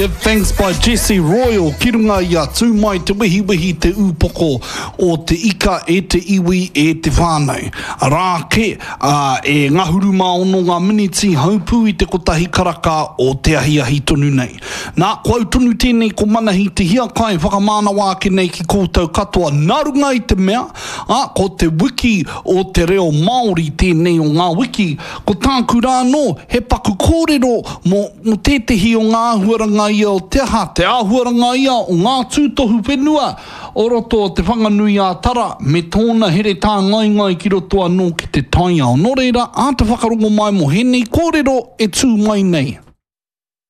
Give Thanks by Jesse Royal. Ki runga ia tū mai te wihi te upoko o te ika e te iwi e te whānau. Rā ke e ngahuru maono ngā miniti haupū i te kotahi karaka o te ahi tonu nei. Nā kau tonu tēnei ko manahi te hia kai whakamana wāke nei ki koutou katoa. Nā runga i te mea, ko te wiki o te reo Māori tēnei o ngā wiki. Ko tāku rāno, he paku kōrero mo tētehi o ngā ahuaranga ia o te aha, te ahuaranga ia o ngā tūtohu whenua o roto o te whanganui a tara me tōna here tā ngai ki roto anō ki te taia o. Nō reira, a te whakarongo mai mo he nei kōrero e tū mai nei.